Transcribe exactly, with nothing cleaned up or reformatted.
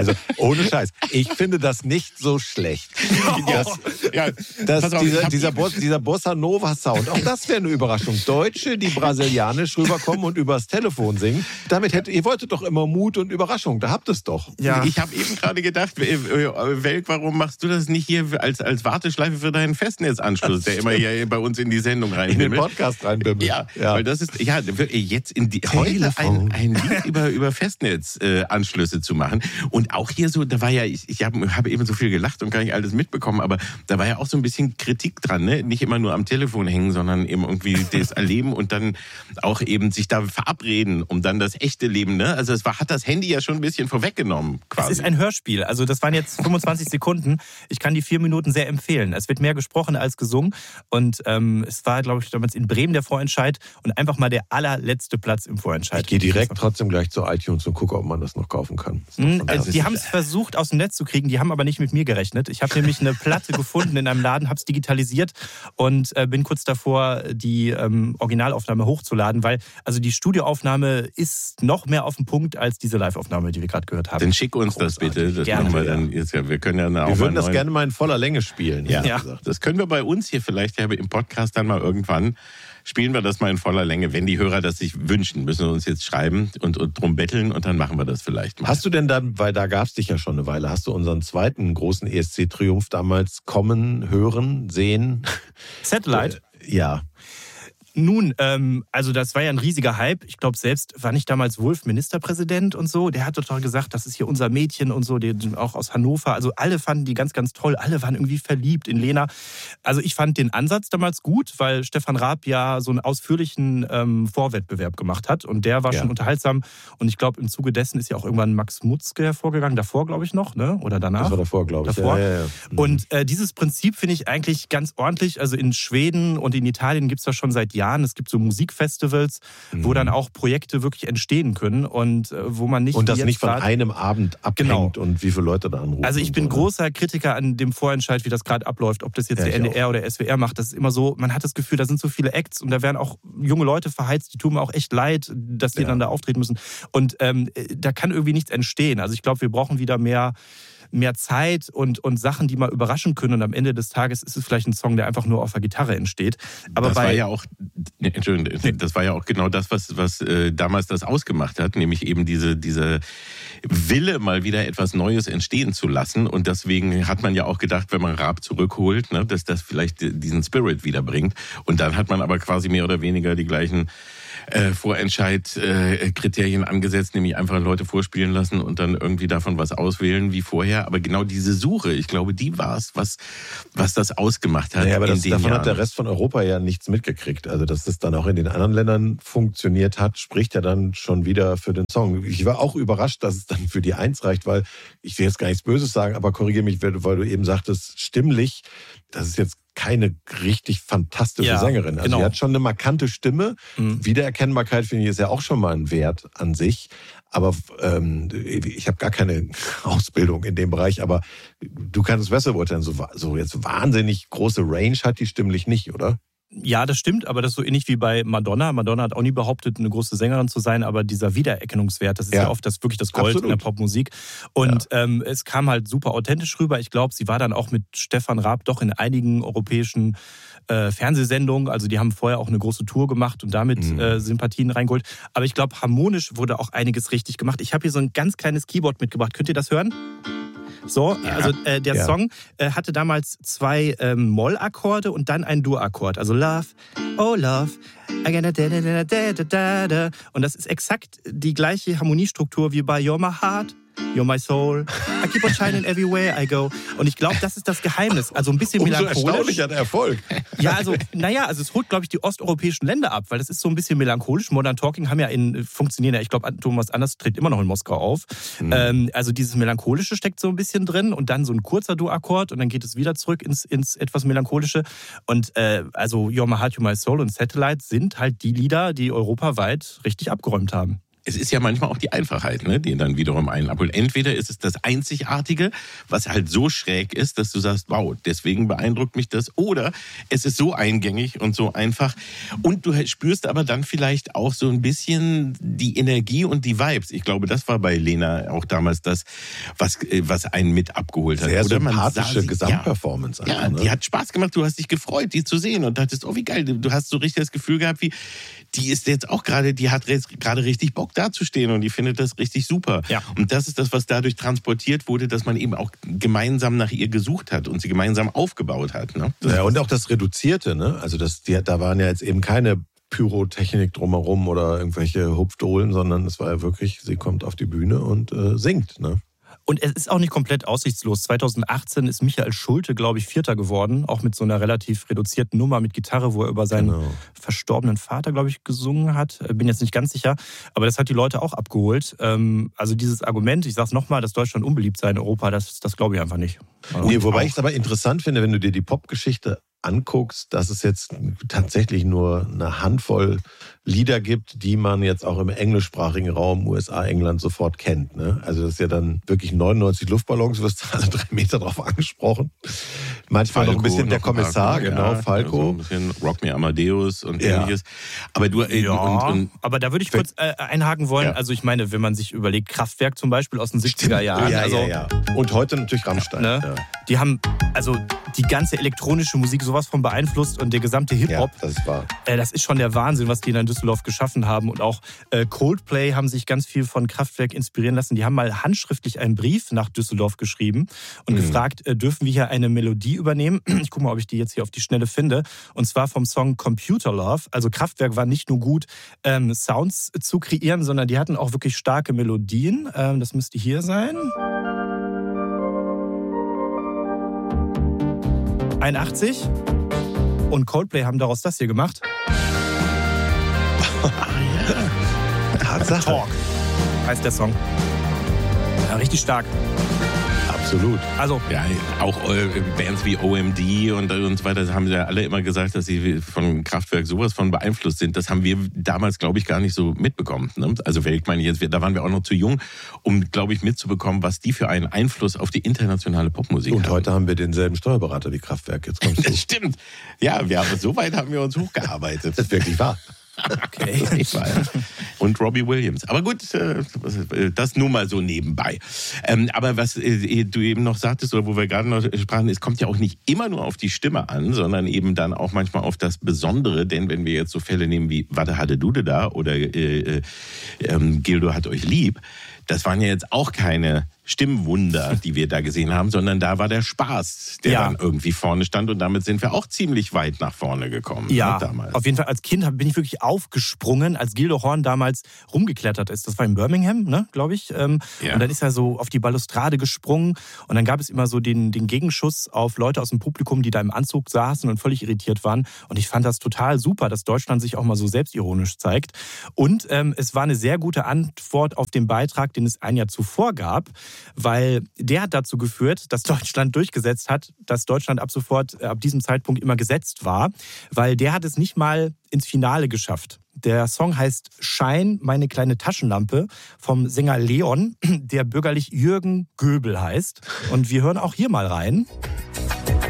Also ohne Scheiß, ich finde das nicht so schlecht. Das, ja, das, auf, dieser, dieser, Bo, dieser Bossa Nova Sound, auch das wäre eine Überraschung. Deutsche, die brasilianisch rüberkommen und übers Telefon singen, damit hättet ihr wolltet doch immer Mut und Überraschung, da habt ihr es doch. Ja. Ich habe eben gerade gedacht, Welk, warum machst du das nicht hier als, als Warteschleife für deinen Festnetzanschluss, der immer hier bei uns in die Sendung rein in den Podcast reinbimmelt. Ja, ja, weil das ist, ja, jetzt in die, heute ein, ein Lied über, über Festnetzanschlüsse äh, zu machen. Und auch hier so, da war ja, ich, ich habe hab eben so viel gelacht und gar nicht alles mitbekommen, aber da war ja auch so ein bisschen Kritik dran, ne? Nicht immer nur am Telefon hängen, sondern eben irgendwie das erleben und dann auch eben sich da verabreden, um dann das echte Leben, ne? Also es war, hat das Handy ja schon ein bisschen vorweggenommen, quasi. Es ist ein Hörspiel, also das waren jetzt fünfundzwanzig Sekunden. Ich kann die vier Minuten sehr empfehlen. Es wird mehr gesprochen als gesungen und ähm, es war, glaube ich, damals in Bremen der Vorentscheid und einfach mal der allerletzte Platz im Vorentscheid. Ich gehe direkt trotzdem gleich zu iTunes und gucke, ob man das noch kaufen kann. Mhm, also die haben es versucht aus dem Netz zu kriegen, die haben aber nicht mit mir gerechnet. Ich habe nämlich eine Platte gefunden in einem Laden, habe es digitalisiert und äh, bin kurz davor, die ähm, Originalaufnahme hochzuladen, weil also die Studioaufnahme ist noch mehr auf den Punkt als diese Liveaufnahme, die wir gerade gehört haben. Dann schick uns Großartig. das bitte. Das gerne, machen wir dann jetzt ja. Wir können ja wir würden das gerne mal in voller Länge spielen. Ja. ja. Das können wir bei uns hier vielleicht ja im Podcast dann mal irgendwann. Spielen wir das mal in voller Länge. Wenn die Hörer das sich wünschen, müssen wir uns jetzt schreiben und, und drum betteln und dann machen wir das vielleicht mal. Hast du denn dann, weil da gab es dich ja schon eine Weile, hast du unseren zweiten großen E S C-Triumph damals kommen, hören, sehen? Satellite? Ja. Nun, ähm, also das war ja ein riesiger Hype. Ich glaube, selbst war nicht damals Wulff Ministerpräsident und so. Der hat total gesagt, das ist hier unser Mädchen und so, die, auch aus Hannover. Also alle fanden die ganz, ganz toll. Alle waren irgendwie verliebt in Lena. Also ich fand den Ansatz damals gut, weil Stefan Raab ja so einen ausführlichen ähm, Vorwettbewerb gemacht hat. Und der war ja. schon unterhaltsam. Und ich glaube, im Zuge dessen ist ja auch irgendwann Max Mutzke hervorgegangen. Davor, glaube ich, noch, ne? Oder danach? Das war davor, glaube ich. Davor. Ja, ja, ja. Mhm. Und äh, dieses Prinzip finde ich eigentlich ganz ordentlich. Also in Schweden und in Italien gibt es das schon seit Jahren. Es gibt so Musikfestivals, mhm. wo dann auch Projekte wirklich entstehen können und äh, wo man nicht... Und das nicht von einem Abend abhängt genau. und wie viele Leute da anrufen. Also ich bin so, großer Kritiker an dem Vorentscheid, wie das gerade abläuft, ob das jetzt ja, der N D R auch. oder S W R macht. Das ist immer so, man hat das Gefühl, da sind so viele Acts und da werden auch junge Leute verheizt, die tun mir auch echt leid, dass die ja. dann da auftreten müssen. Und ähm, da kann irgendwie nichts entstehen. Also ich glaube, wir brauchen wieder mehr... mehr Zeit und, und Sachen, die mal überraschen können. Und am Ende des Tages ist es vielleicht ein Song, der einfach nur auf der Gitarre entsteht. Aber das bei war ja auch, Entschuldigung, das war ja auch genau das, was, was äh, damals das ausgemacht hat, nämlich eben diese, diese Wille, mal wieder etwas Neues entstehen zu lassen. Und deswegen hat man ja auch gedacht, wenn man Raab zurückholt, ne, dass das vielleicht diesen Spirit wiederbringt. Und dann hat man aber quasi mehr oder weniger die gleichen Äh, Vorentscheid-Kriterien äh, angesetzt, nämlich einfach Leute vorspielen lassen und dann irgendwie davon was auswählen wie vorher. Aber genau diese Suche, ich glaube, die war es, was, was das ausgemacht hat. Ja, aber in das, den davon Jahren. hat der Rest von Europa ja nichts mitgekriegt. Also, dass das dann auch in den anderen Ländern funktioniert hat, spricht ja dann schon wieder für den Song. Ich war auch überrascht, dass es dann für die Eins reicht, weil ich will jetzt gar nichts Böses sagen, aber korrigiere mich, weil du eben sagtest, stimmlich, das ist jetzt keine richtig fantastische ja, Sängerin. Also genau. die hat schon eine markante Stimme. Mhm. Wiedererkennbarkeit, finde ich, ist ja auch schon mal ein Wert an sich. Aber ähm, ich habe gar keine Ausbildung in dem Bereich. Aber du kannst es besser beurteilen. So, so jetzt wahnsinnig große Range hat die stimmlich nicht, oder? Ja, das stimmt, aber das ist so ähnlich wie bei Madonna. Madonna hat auch nie behauptet, eine große Sängerin zu sein, aber dieser Wiedererkennungswert, das ist ja, ja oft das wirklich das Gold Absolut. in der Popmusik. Und ja. ähm, es kam halt super authentisch rüber. Ich glaube, sie war dann auch mit Stefan Raab doch in einigen europäischen äh, Fernsehsendungen. Also die haben vorher auch eine große Tour gemacht und damit mhm. äh, Sympathien reingeholt. Aber ich glaube, harmonisch wurde auch einiges richtig gemacht. Ich habe hier so ein ganz kleines Keyboard mitgebracht. Könnt ihr das hören? So, ja, also äh, der ja. Song äh, hatte damals zwei ähm, Moll-Akkorde und dann einen Dur-Akkord. Also Love, oh Love, I gonna da da da da da da da. Und das ist exakt die gleiche Harmoniestruktur wie bei You're My Heart, You're My Soul, I keep on shining everywhere I go. Und ich glaube, das ist das Geheimnis. Also ein bisschen Umso melancholisch. erstaunlicher der Erfolg. Ja, also, naja, also es holt, glaube ich, die osteuropäischen Länder ab, weil das ist so ein bisschen melancholisch. Modern Talking haben ja in, funktionieren ja, ich glaube, Thomas Anders tritt immer noch in Moskau auf. Mhm. Ähm, also dieses Melancholische steckt so ein bisschen drin und dann so ein kurzer Dur-Akkord und dann geht es wieder zurück ins, ins etwas Melancholische. Und äh, also You're My Heart, You're My Soul und Satellite sind halt die Lieder, die europaweit richtig abgeräumt haben. es ist ja manchmal auch die Einfachheit, ne, die dann wiederum einen abholt. Entweder ist es das Einzigartige, was halt so schräg ist, dass du sagst, wow, deswegen beeindruckt mich das. Oder es ist so eingängig und so einfach. Und du spürst aber dann vielleicht auch so ein bisschen die Energie und die Vibes. Ich glaube, das war bei Lena auch damals das, was, was einen mit abgeholt hat. Sehr Oder sympathische Gesamtperformance. Ja, einfach, ne? Die hat Spaß gemacht. Du hast dich gefreut, die zu sehen und dachtest, oh, wie geil. Du hast so richtig das Gefühl gehabt, wie, die ist jetzt auch gerade, die hat jetzt gerade richtig Bock dazustehen und die findet das richtig super. Ja. Und das ist das, was dadurch transportiert wurde, dass man eben auch gemeinsam nach ihr gesucht hat und sie gemeinsam aufgebaut hat. Ne? Ja, und auch das Reduzierte, ne? Also das, die, da waren ja jetzt eben keine Pyrotechnik drumherum oder irgendwelche Hupfdohlen, sondern es war ja wirklich, sie kommt auf die Bühne und äh, singt, ne? Und es ist auch nicht komplett aussichtslos. zweitausendachtzehn ist Michael Schulte, glaube ich, Vierter geworden. Auch mit so einer relativ reduzierten Nummer mit Gitarre, wo er über seinen genau. verstorbenen Vater, glaube ich, gesungen hat. Bin jetzt nicht ganz sicher. Aber das hat die Leute auch abgeholt. Also dieses Argument, ich sage es nochmal, dass Deutschland unbeliebt sei in Europa, das, das glaube ich einfach nicht. Nee, wobei ich es aber interessant finde, wenn du dir die Popgeschichte anguckst, dass es jetzt tatsächlich nur eine Handvoll Lieder gibt, die man jetzt auch im englischsprachigen Raum, U S A, England sofort kennt. Ne? Also das ist ja dann wirklich neunundneunzig Luftballons, wirst du alle drei Meter drauf angesprochen. Manchmal Falco, noch ein bisschen der Kommissar, Falco, genau, ja, Falco. So ein bisschen Rock Me Amadeus und ja. ähnliches. Aber du, äh, ja, und, und, aber da würde ich kurz äh, einhaken wollen. Ja. Also ich meine, wenn man sich überlegt, Kraftwerk zum Beispiel aus den siebziger Jahren. Ja, also, ja, ja. Und heute natürlich Rammstein. Ne? Ja. Die haben also die ganze elektronische Musik sowas von beeinflusst und der gesamte Hip-Hop. Ja, das ist wahr. Äh, das ist schon der Wahnsinn, was die in Düsseldorf geschaffen haben. Und auch äh, Coldplay haben sich ganz viel von Kraftwerk inspirieren lassen. Die haben mal handschriftlich einen Brief nach Düsseldorf geschrieben und mhm. gefragt, äh, dürfen wir hier eine Melodie übernehmen? Ich gucke mal, ob ich die jetzt hier auf die Schnelle finde. Und zwar vom Song Computer Love. Also Kraftwerk war nicht nur gut, ähm, Sounds zu kreieren, sondern die hatten auch wirklich starke Melodien. Ähm, das müsste hier sein. einundachtzig. Und Coldplay haben daraus das hier gemacht. Tatsache. Talk heißt der Song. Ja, richtig stark. Absolut. Also, ja, auch äh, Bands wie O M D und, und so weiter haben ja alle immer gesagt, dass sie von Kraftwerk sowas von beeinflusst sind. Das haben wir damals, glaube ich, gar nicht so mitbekommen. Ne? Also, ich meine, jetzt, da waren wir auch noch zu jung, um, glaube ich, mitzubekommen, was die für einen Einfluss auf die internationale Popmusik und haben. Und heute haben wir denselben Steuerberater wie Kraftwerk. Jetzt kommst du. Das stimmt. Ja, wir haben, so weit haben wir uns hochgearbeitet. Das ist wirklich wahr. Okay. Und Robbie Williams. Aber gut, das nur mal so nebenbei. Aber was du eben noch sagtest, oder wo wir gerade noch sprachen, es kommt ja auch nicht immer nur auf die Stimme an, sondern eben dann auch manchmal auf das Besondere. Denn wenn wir jetzt so Fälle nehmen wie Wade Hadde Dude da oder äh, äh, Gildo hat euch lieb, das waren ja jetzt auch keine Stimmwunder, die wir da gesehen haben, sondern da war der Spaß, der ja. dann irgendwie vorne stand und damit sind wir auch ziemlich weit nach vorne gekommen. Ja, ne, damals. Auf jeden Fall als Kind bin ich wirklich aufgesprungen, als Gildo Horn damals rumgeklettert ist. Das war in Birmingham, ne, glaube ich. Ja. Und dann ist er so auf die Balustrade gesprungen und dann gab es immer so den, den Gegenschuss auf Leute aus dem Publikum, die da im Anzug saßen und völlig irritiert waren. Und ich fand das total super, dass Deutschland sich auch mal so selbstironisch zeigt. Und ähm, es war eine sehr gute Antwort auf den Beitrag, den es ein Jahr zuvor gab, weil der hat dazu geführt, dass Deutschland durchgesetzt hat, dass Deutschland ab sofort, ab diesem Zeitpunkt immer gesetzt war, weil der hat es nicht mal ins Finale geschafft. Der Song heißt Schein, meine kleine Taschenlampe vom Sänger Leon, der bürgerlich Jürgen Göbel heißt. Und wir hören auch hier mal rein.